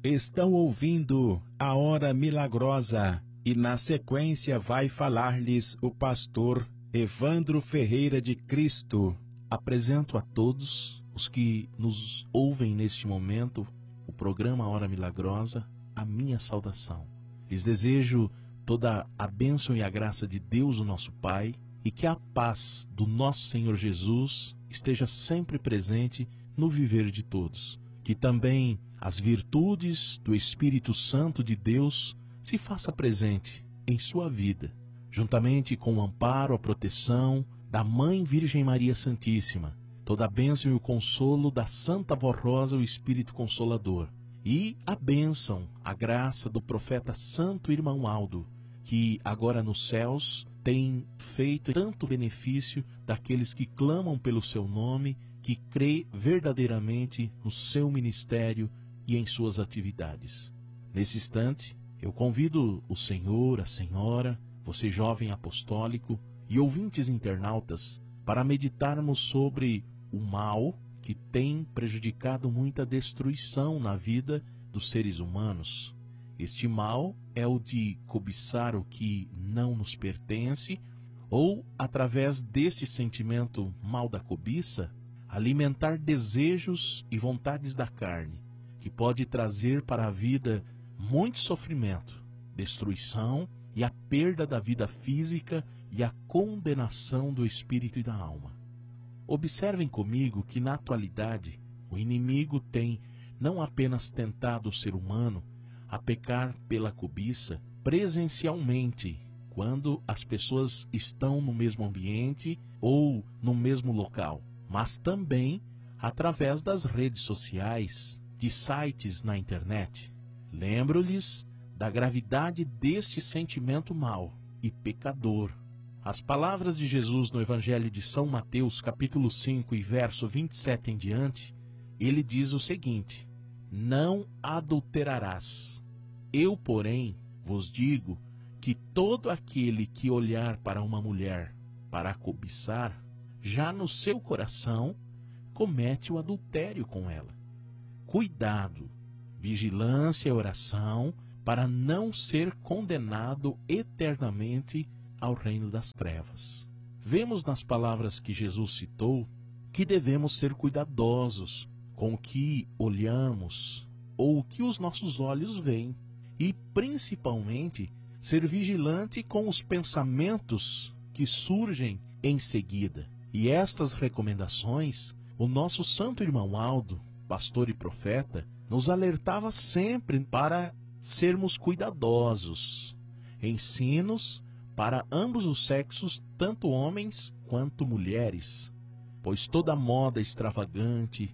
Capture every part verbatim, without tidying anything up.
Estão ouvindo a Hora Milagrosa e na sequência vai falar-lhes o pastor Evandro Ferreira de Cristo. Apresento a todos os que nos ouvem neste momento o programa Hora Milagrosa, a minha saudação. Lhes desejo toda a bênção e a graça de Deus, o nosso Pai, e que a paz do nosso Senhor Jesus esteja sempre presente no viver de todos. Que também as virtudes do Espírito Santo de Deus se faça presente em sua vida, juntamente com o amparo, a proteção da Mãe Virgem Maria Santíssima, toda a bênção e o consolo da Santa Voz Rosa, o Espírito Consolador, e a bênção, a graça do profeta Santo Irmão Aldo, que agora nos céus tem feito tanto benefício daqueles que clamam pelo seu nome, que crê verdadeiramente no seu ministério e em suas atividades. Nesse instante, eu convido o Senhor, a Senhora, você jovem apostólico e ouvintes internautas, para meditarmos sobre o mal que tem prejudicado muita destruição na vida dos seres humanos. Este mal é o de cobiçar o que não nos pertence, ou, através deste sentimento mal da cobiça, alimentar desejos e vontades da carne, que pode trazer para a vida muito sofrimento, destruição e a perda da vida física e a condenação do espírito e da alma. Observem comigo que, na atualidade, o inimigo tem não apenas tentado o ser humano a pecar pela cobiça presencialmente, quando as pessoas estão no mesmo ambiente ou no mesmo local, mas também através das redes sociais, de sites na internet. Lembro-lhes da gravidade deste sentimento mau e pecador. As palavras de Jesus no Evangelho de São Mateus, capítulo cinco, e verso vinte e sete em diante, ele diz o seguinte: não adulterarás. Eu, porém, vos digo que todo aquele que olhar para uma mulher para a cobiçar, já no seu coração comete o adultério com ela. Cuidado, vigilância e oração para não ser condenado eternamente ao reino das trevas. Vemos nas palavras que Jesus citou que devemos ser cuidadosos com o que olhamos ou o que os nossos olhos veem e, principalmente, ser vigilante com os pensamentos que surgem em seguida. E estas recomendações, o nosso Santo Irmão Aldo, pastor e profeta, nos alertava sempre para sermos cuidadosos. Ensinos para ambos os sexos, tanto homens quanto mulheres, pois toda moda extravagante,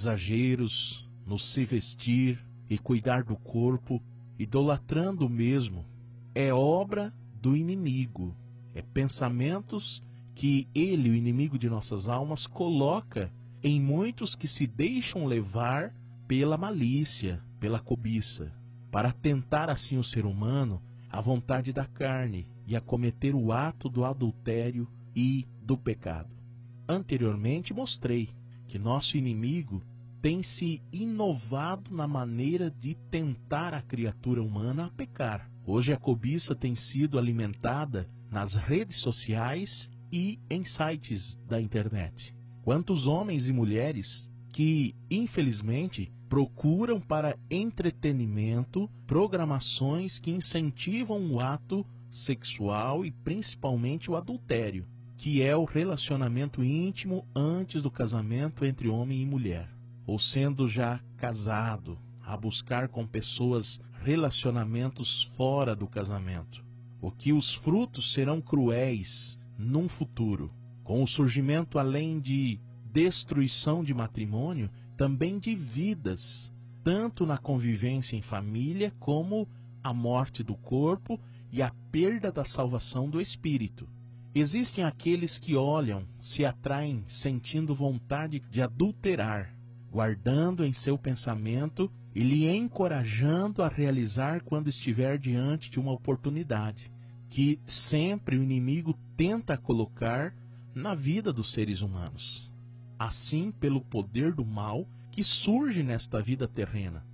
exageros no se vestir e cuidar do corpo, idolatrando o mesmo, é obra do inimigo, é pensamentos que ele, o inimigo de nossas almas, coloca em muitos que se deixam levar pela malícia, pela cobiça, para tentar assim o ser humano à vontade da carne e a cometer o ato do adultério e do pecado. Anteriormente mostrei que nosso inimigo tem se inovado na maneira de tentar a criatura humana a pecar. Hoje a cobiça tem sido alimentada nas redes sociais e em sites da internet. Quantos homens e mulheres que, infelizmente, procuram para entretenimento programações que incentivam o ato sexual e principalmente o adultério, que é o relacionamento íntimo antes do casamento entre homem e mulher, ou sendo já casado, a buscar com pessoas relacionamentos fora do casamento, o que os frutos serão cruéis num futuro, com o surgimento, além de destruição de matrimônio, também de vidas, tanto na convivência em família, como a morte do corpo e a perda da salvação do espírito. Existem aqueles que olham, se atraem, sentindo vontade de adulterar, guardando em seu pensamento e lhe encorajando a realizar quando estiver diante de uma oportunidade, que sempre o inimigo tenta colocar na vida dos seres humanos. Assim, pelo poder do mal que surge nesta vida terrena,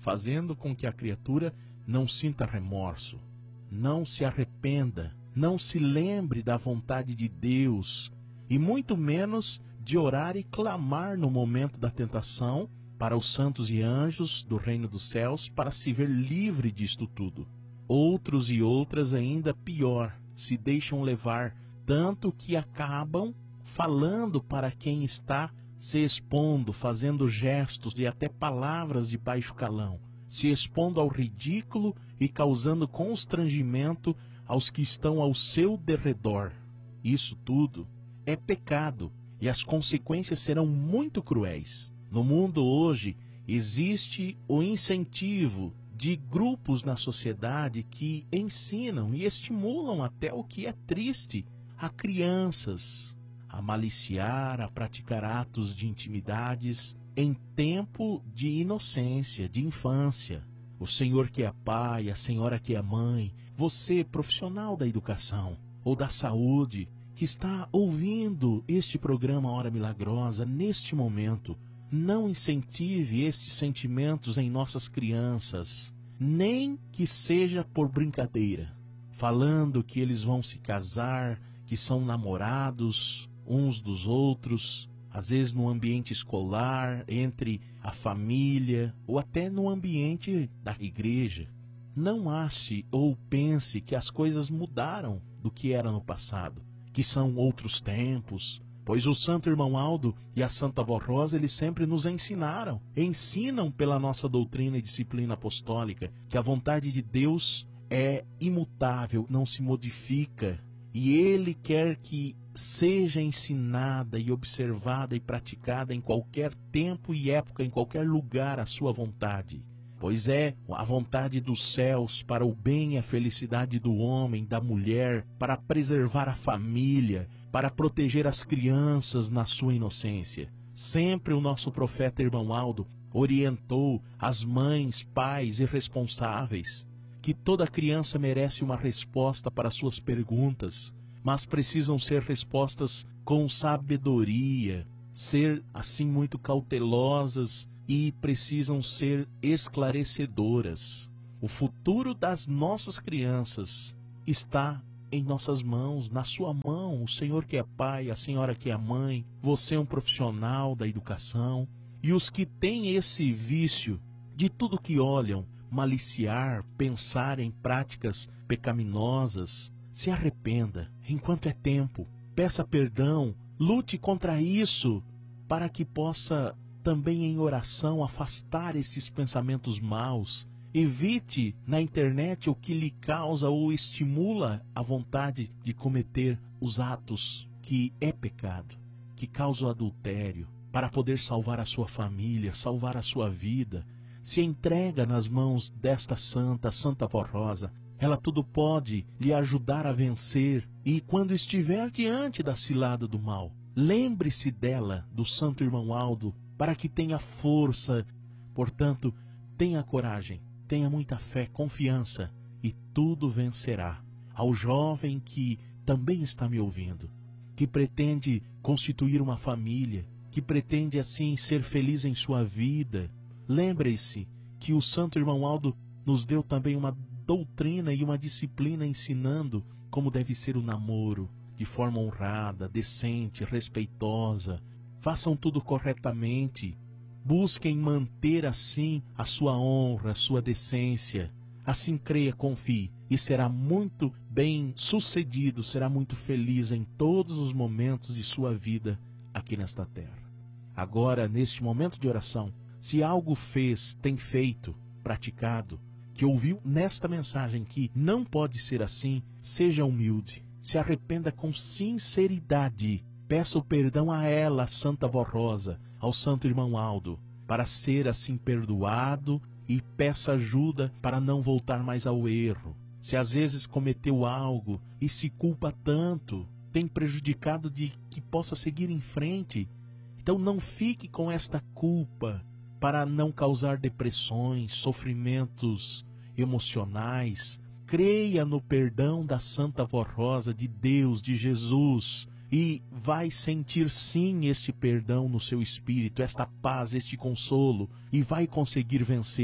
fazendo com que a criatura não sinta remorso, não se arrependa, não se lembre da vontade de Deus, e muito menos de orar e clamar no momento da tentação para os santos e anjos do reino dos céus para se ver livre disto tudo. Outros e outras ainda pior, se deixam levar, tanto que acabam falando para quem está se expondo, fazendo gestos e até palavras de baixo calão, se expondo ao ridículo e causando constrangimento aos que estão ao seu derredor. Isso tudo é pecado e as consequências serão muito cruéis. No mundo hoje existe o incentivo de grupos na sociedade que ensinam e estimulam até o que é triste a crianças a maliciar, a praticar atos de intimidades em tempo de inocência, de infância. O senhor que é pai, a senhora que é mãe, você, profissional da educação ou da saúde, que está ouvindo este programa Hora Milagrosa neste momento, não incentive estes sentimentos em nossas crianças, nem que seja por brincadeira, falando que eles vão se casar, que são namorados uns dos outros, às vezes no ambiente escolar, entre a família ou até no ambiente da igreja. Não ache ou pense que as coisas mudaram do que era no passado, que são outros tempos, pois o Santo Irmão Aldo e a Santa Vó Rosa, eles sempre nos ensinaram, ensinam pela nossa doutrina e disciplina apostólica, que a vontade de Deus é imutável, não se modifica, e Ele quer que seja ensinada e observada e praticada em qualquer tempo e época, em qualquer lugar, a sua vontade. Pois é a vontade dos céus para o bem e a felicidade do homem, da mulher, para preservar a família, para proteger as crianças na sua inocência. Sempre o nosso profeta Irmão Aldo orientou as mães, pais e responsáveis que toda criança merece uma resposta para suas perguntas, mas precisam ser respostas com sabedoria, ser assim muito cautelosas e precisam ser esclarecedoras. O futuro das nossas crianças está em nossas mãos, na sua mão, o Senhor que é pai, a senhora que é mãe, você é um profissional da educação, e os que têm esse vício de tudo que olham, maliciar, pensar em práticas pecaminosas, se arrependa enquanto é tempo, peça perdão, lute contra isso, para que possa também em oração afastar esses pensamentos maus. Evite na internet o que lhe causa ou estimula a vontade de cometer os atos que é pecado, que causa o adultério, para poder salvar a sua família, salvar a sua vida. Se entrega nas mãos desta santa, Santa Vó Rosa. Ela tudo pode lhe ajudar a vencer. E quando estiver diante da cilada do mal, lembre-se dela, do Santo Irmão Aldo, para que tenha força. Portanto, tenha coragem, tenha muita fé, confiança, e tudo vencerá. Ao jovem que também está me ouvindo, que pretende constituir uma família, que pretende assim ser feliz em sua vida, lembre-se que o Santo Irmão Aldo nos deu também uma doutrina e uma disciplina ensinando como deve ser o namoro, de forma honrada, decente, respeitosa. Façam tudo corretamente. Busquem manter assim a sua honra, a sua decência. Assim creia, confie, e será muito bem sucedido, será muito feliz em todos os momentos de sua vida aqui nesta terra. Agora, neste momento de oração, se algo fez, tem feito, praticado, que ouviu nesta mensagem que não pode ser assim, seja humilde, se arrependa com sinceridade, peça o perdão a ela, a Santa Vó Rosa, ao Santo Irmão Aldo, para ser assim perdoado, e peça ajuda para não voltar mais ao erro. Se às vezes cometeu algo e se culpa tanto, tem prejudicado de que possa seguir em frente, então não fique com esta culpa, para não causar depressões, sofrimentos emocionais. Creia no perdão da Santa Vó Rosa, de Deus, de Jesus, e vai sentir sim este perdão no seu espírito, esta paz, este consolo, e vai conseguir vencer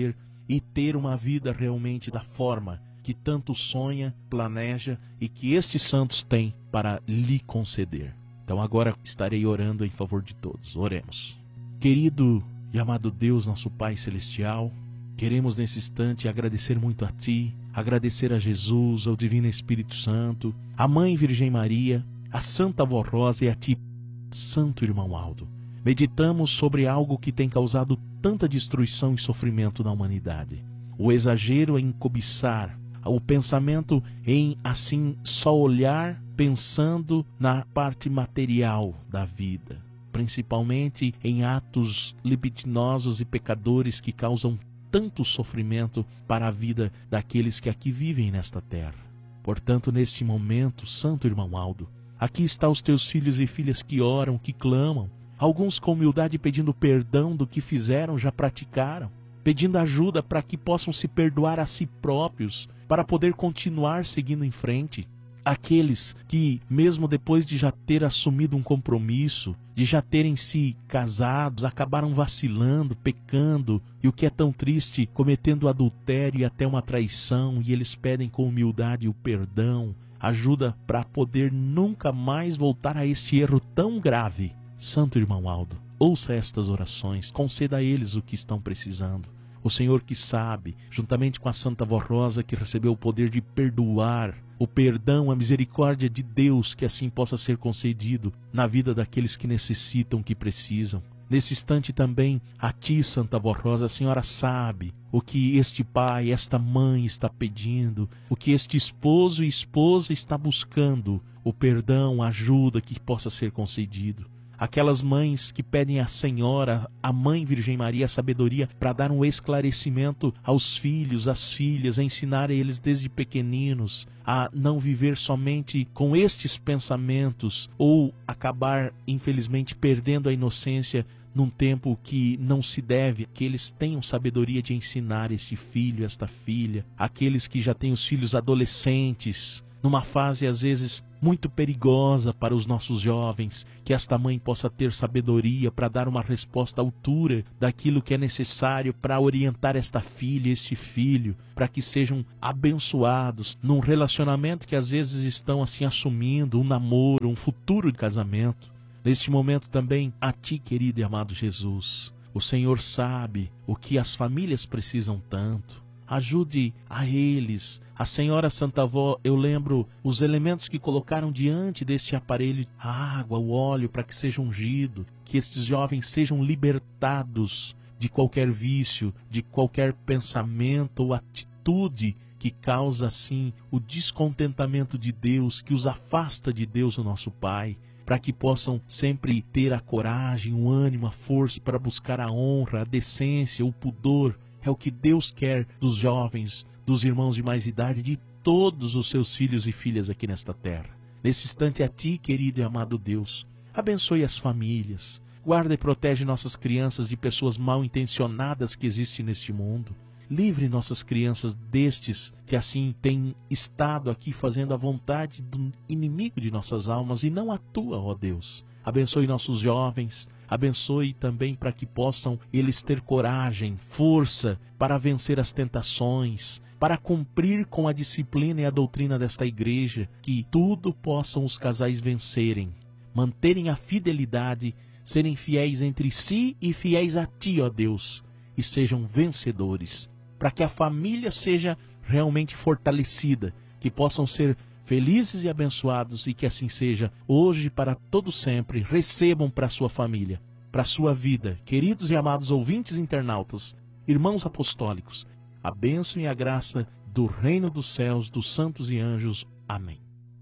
e ter uma vida realmente da forma que tanto sonha, planeja e que estes santos têm para lhe conceder. Então agora estarei orando em favor de todos. Oremos. Querido e amado Deus, nosso Pai Celestial, queremos nesse instante agradecer muito a Ti, agradecer a Jesus, ao Divino Espírito Santo, a Mãe Virgem Maria, a Santa Avó Rosa e a Ti, Santo Irmão Aldo. Meditamos sobre algo que tem causado tanta destruição e sofrimento na humanidade. O exagero em cobiçar, o pensamento em, assim, só olhar pensando na parte material da vida, principalmente em atos libidinosos e pecadores que causam tanto sofrimento para a vida daqueles que aqui vivem nesta terra. Portanto, neste momento, Santo Irmão Aldo, aqui estão os teus filhos e filhas que oram, que clamam, alguns com humildade pedindo perdão do que fizeram, já praticaram, pedindo ajuda para que possam se perdoar a si próprios, para poder continuar seguindo em frente. Aqueles que, mesmo depois de já ter assumido um compromisso, de já terem se casados, acabaram vacilando, pecando, e o que é tão triste, cometendo adultério e até uma traição, e eles pedem com humildade o perdão, ajuda para poder nunca mais voltar a este erro tão grave. Santo Irmão Aldo, ouça estas orações, conceda a eles o que estão precisando. O Senhor que sabe, juntamente com a Santa Avó Rosa, que recebeu o poder de perdoar, o perdão, a misericórdia de Deus, que assim possa ser concedido na vida daqueles que necessitam, que precisam. Nesse instante também, a Ti, Santa Avó Rosa, a Senhora sabe o que este pai, esta mãe está pedindo, o que este esposo e esposa está buscando, o perdão, a ajuda que possa ser concedido. Aquelas mães que pedem à Senhora, a Mãe Virgem Maria, a sabedoria para dar um esclarecimento aos filhos, às filhas, a ensinar a eles desde pequeninos a não viver somente com estes pensamentos ou acabar, infelizmente, perdendo a inocência num tempo que não se deve, que eles tenham sabedoria de ensinar este filho, esta filha, aqueles que já têm os filhos adolescentes, numa fase às vezes muito perigosa para os nossos jovens, que esta mãe possa ter sabedoria para dar uma resposta à altura daquilo que é necessário para orientar esta filha, este filho, para que sejam abençoados num relacionamento que às vezes estão assim assumindo, um namoro, um futuro de casamento. Neste momento também, a Ti, querido e amado Jesus, o Senhor sabe o que as famílias precisam tanto. Ajude a eles. A Senhora Santa Avó, eu lembro os elementos que colocaram diante deste aparelho, a água, o óleo, para que seja ungido, que estes jovens sejam libertados de qualquer vício, de qualquer pensamento ou atitude que causa, assim, o descontentamento de Deus, que os afasta de Deus, o nosso Pai, para que possam sempre ter a coragem, o ânimo, a força para buscar a honra, a decência, o pudor. É o que Deus quer dos jovens, dos irmãos de mais idade, de todos os seus filhos e filhas aqui nesta terra. Nesse instante, a Ti, querido e amado Deus, abençoe as famílias, guarda e protege nossas crianças de pessoas mal intencionadas que existem neste mundo. Livre nossas crianças destes que assim têm estado aqui fazendo a vontade do inimigo de nossas almas e não a Tua, ó Deus. Abençoe nossos jovens, abençoe também para que possam eles ter coragem, força para vencer as tentações, para cumprir com a disciplina e a doutrina desta igreja, que tudo possam os casais vencerem, manterem a fidelidade, serem fiéis entre si e fiéis a Ti, ó Deus, e sejam vencedores, para que a família seja realmente fortalecida, que possam ser felizes e abençoados e que assim seja hoje para todo sempre. Recebam para a sua família, para a sua vida, queridos e amados ouvintes internautas, irmãos apostólicos, a bênção e a graça do reino dos céus, dos santos e anjos. Amém.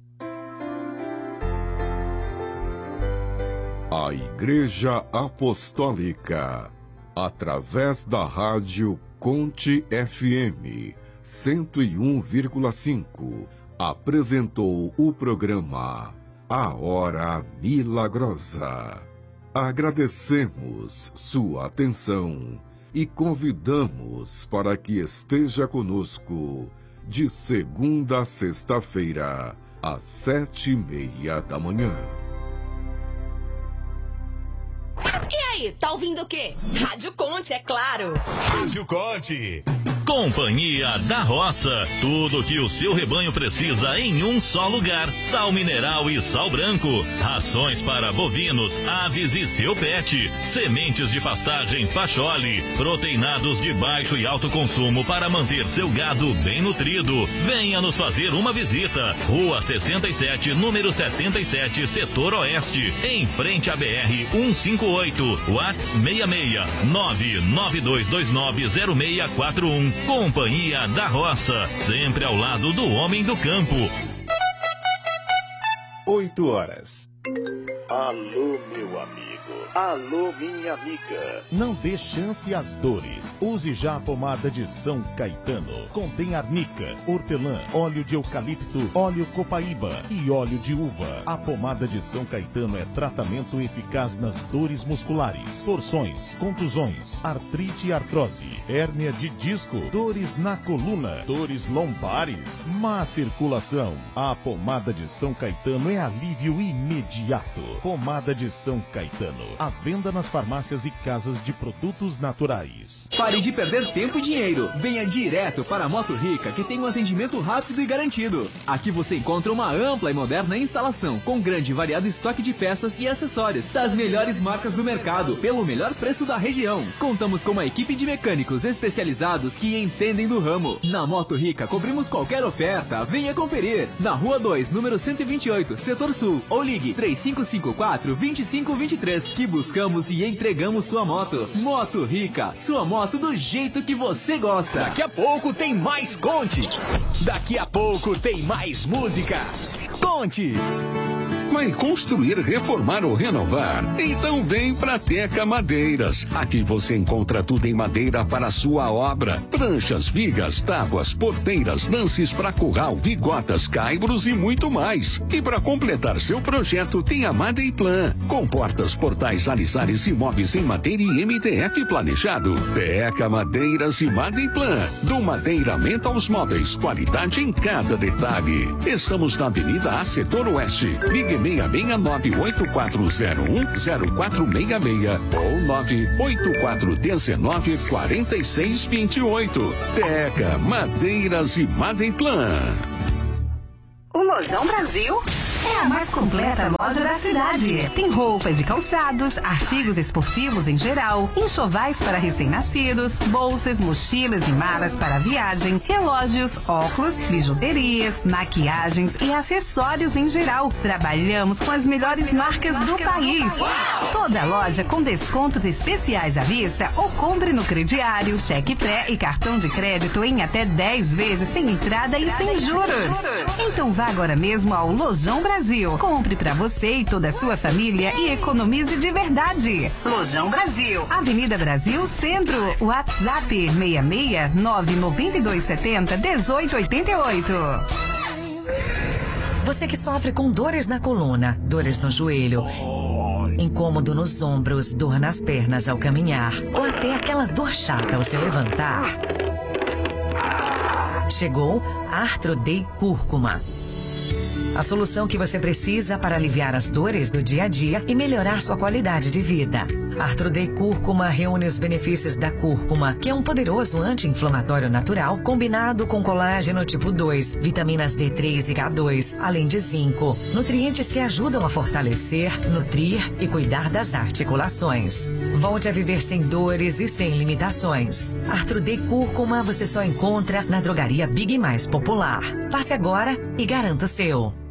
A Igreja Apostólica, através da rádio Conte F M cento e um vírgula cinco, apresentou o programa A Hora Milagrosa. Agradecemos sua atenção e convidamos para que esteja conosco de segunda a sexta-feira, às sete e meia da manhã. E aí? aí, tá ouvindo o quê? Rádio Conte, é claro. Rádio Conte. Companhia da Roça. Tudo que o seu rebanho precisa em um só lugar. Sal mineral e sal branco. Rações para bovinos, aves e seu pet. Sementes de pastagem Fachole. Proteinados de baixo e alto consumo para manter seu gado bem nutrido. Venha nos fazer uma visita. Rua sessenta e sete, número setenta e sete, Setor Oeste. Em frente à B R cento e cinquenta e oito. WhatsApp seis seis nove nove dois dois nove zero seis quatro um. Companhia da Roça, sempre ao lado do homem do campo. Oito horas. Alô, meu amigo. Alô, minha amiga. Não dê chance às dores. Use já a pomada de São Caetano. Contém arnica, hortelã, óleo de eucalipto, óleo copaíba e óleo de uva. A pomada de São Caetano é tratamento eficaz nas dores musculares, torções, contusões, artrite e artrose, hérnia de disco, dores na coluna, dores lombares, má circulação. A pomada de São Caetano é alívio imediato. Pomada de São Caetano. À venda nas farmácias e casas de produtos naturais. Pare de perder tempo e dinheiro. Venha direto para a Moto Rica, que tem um atendimento rápido e garantido. Aqui você encontra uma ampla e moderna instalação, com grande e variado estoque de peças e acessórios das melhores marcas do mercado, pelo melhor preço da região. Contamos com uma equipe de mecânicos especializados que entendem do ramo. Na Moto Rica, cobrimos qualquer oferta. Venha conferir. Na Rua dois, número cento e vinte e oito, Setor Sul. Ou ligue três cinco cinco quatro, dois cinco dois três, que buscamos e entregamos sua moto. Moto Rica, sua moto do jeito que você gosta. Daqui a pouco tem mais Conte. Daqui a pouco tem mais música. Conte. Vai construir, reformar ou renovar? Então vem pra Teca Madeiras. Aqui você encontra tudo em madeira para a sua obra. Pranchas, vigas, tábuas, porteiras, lances para curral, vigotas, caibros e muito mais. E para completar seu projeto tem a Madeiplan. Com portas, portais, alisares e móveis em madeira e M D F planejado. Teca Madeiras e Madeiplan. Do madeiramento aos móveis, qualidade em cada detalhe. Estamos na Avenida A, Setor Oeste. Ligue seis seis nove oito quatro zero um zero quatro seis seis ou nove oito quatro um nove quatro seis dois oito. Teca Madeiras e Madeiplan. O Lojão Brasil é a mais completa loja da cidade. Tem roupas e calçados, artigos esportivos em geral, enxovais para recém-nascidos, bolsas, mochilas e malas para viagem, relógios, óculos, bijuterias, maquiagens e acessórios em geral. Trabalhamos com as melhores marcas do país. Toda loja com descontos especiais à vista ou compre no crediário, cheque pré e cartão de crédito em até dez vezes sem entrada e sem juros. Então vá agora mesmo ao Lojão Brasil. Brasil. Compre para você e toda a sua família e economize de verdade. Lojão Brasil, Avenida Brasil, Centro. WhatsApp seis seis nove nove dois sete zero um oito oito oito. Você que sofre com dores na coluna, dores no joelho, incômodo nos ombros, dor nas pernas ao caminhar, ou até aquela dor chata ao se levantar. Chegou Arthrodey Cúrcuma. A solução que você precisa para aliviar as dores do dia a dia e melhorar sua qualidade de vida. Arthrodey Cúrcuma reúne os benefícios da cúrcuma, que é um poderoso anti-inflamatório natural, combinado com colágeno tipo dois, vitaminas D três e K dois, além de zinco. Nutrientes que ajudam a fortalecer, nutrir e cuidar das articulações. Volte a viver sem dores e sem limitações. Arthrodey Cúrcuma você só encontra na drogaria Big Mais Popular. Passe agora e garanta o seu.